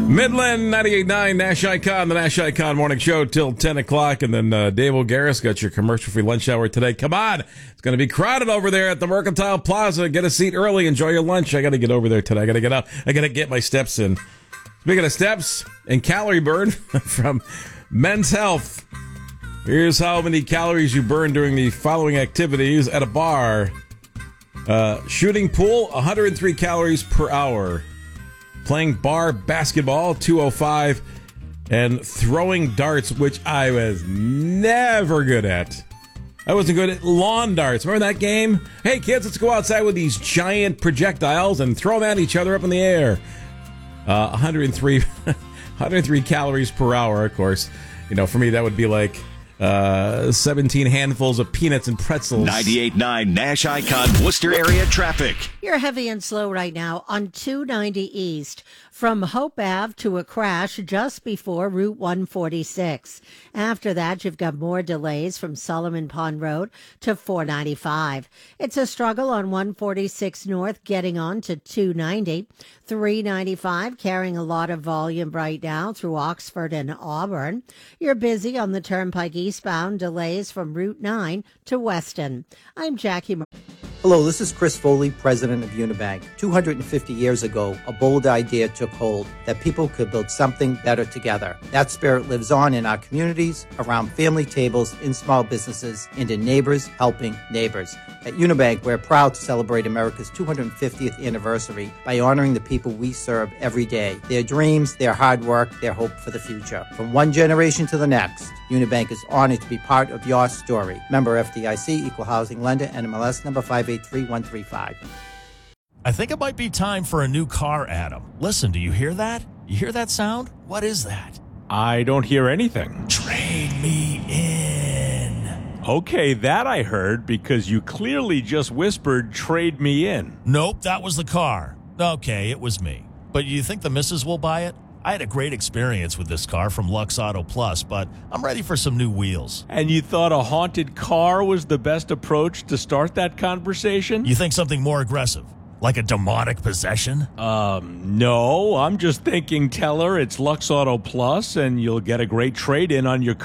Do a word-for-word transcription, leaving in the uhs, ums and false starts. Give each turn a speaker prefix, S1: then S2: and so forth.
S1: Midland ninety-eight point nine, Nash Icon, the Nash Icon Morning Show till ten o'clock. And then uh, Dave O'Garris got your commercial-free lunch hour today. Come on. It's going to be crowded over there at the Mercantile Plaza. Get a seat early. Enjoy your lunch. I got to get over there today. I got to get out. I got to get my steps in. Speaking of steps and calorie burn from Men's Health, here's how many calories you burn during the following activities at a bar. Uh, shooting pool, one hundred three calories per hour. Playing bar basketball, two oh five, and throwing darts, which I was never good at. I wasn't good at lawn darts. Remember that game? Hey, kids, let's go outside with these giant projectiles and throw them at each other up in the air. Uh, one hundred three, one hundred three calories per hour, of course. You know, for me, that would be like uh, seventeen handfuls of peanuts and pretzels.
S2: ninety-eight point nine Nash Icon Worcester area traffic.
S3: You're heavy and slow right now on two ninety East from Hope Ave to a crash just before Route one forty-six. After that, you've got more delays from Solomon Pond Road to four ninety-five. It's a struggle on one forty-six North getting on to two ninety. three ninety-five carrying a lot of volume right now through Oxford and Auburn. You're busy on the Turnpike eastbound, delays from Route nine to Weston. I'm Jackie Mar-
S4: Hello, this is Chris Foley, president of Unibank. two hundred fifty years ago, a bold idea took hold that people could build something better together. That spirit lives on in our communities, around family tables, in small businesses, and in neighbors helping neighbors. At Unibank, we're proud to celebrate America's two hundred fiftieth anniversary by honoring the people we serve every day, their dreams, their hard work, their hope for the future. From one generation to the next, Unibank is honored to be part of your story. Member F D I C, Equal Housing Lender, N M L S number five eight three one three five.
S5: I think it might be time for a new car, Adam. Listen, do you hear that? You hear that sound? What is that?
S6: I don't hear anything.
S5: Trade me in.
S6: Okay, that I heard because you clearly just whispered, trade me in.
S5: Nope, that was the car. Okay, it was me. But you think the missus will buy it? I had a great experience with this car from Lux Auto Plus, but I'm ready for some new wheels.
S6: And you thought a haunted car was the best approach to start that conversation?
S5: You think something more aggressive, like a demonic possession?
S6: Um, no, I'm just thinking tell her it's Lux Auto Plus and you'll get a great trade-in on your car.